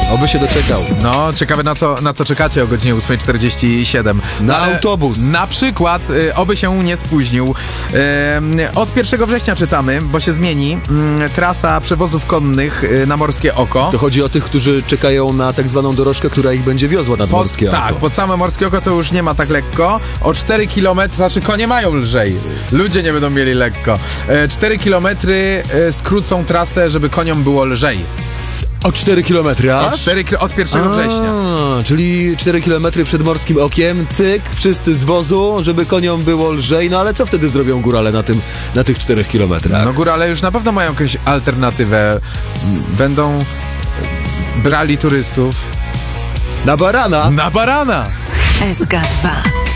Oby się doczekał. No, ciekawe na co czekacie o godzinie 8:47. Na autobus. Na przykład, oby się nie spóźnił. Od 1 września czytamy, bo się zmieni trasa przewozów konnych na Morskie Oko. To chodzi o tych, którzy czekają na tak zwaną dorożkę, która ich będzie wiozła nad Morskie Oko. Tak, pod same Morskie Oko to już nie ma tak lekko. O 4 km, znaczy konie mają lżej. Ludzie nie będą mieli lekko. 4 km skrócą trasę, żeby koniom było lżej. O 4 km, Od 1 września. Czyli 4 km przed Morskim Okiem, cyk, wszyscy z wozu, żeby koniom było lżej. No ale co wtedy zrobią górale na tych 4 kilometrach? No górale już na pewno mają jakąś alternatywę. Będą brali turystów Na barana! na barana. SK2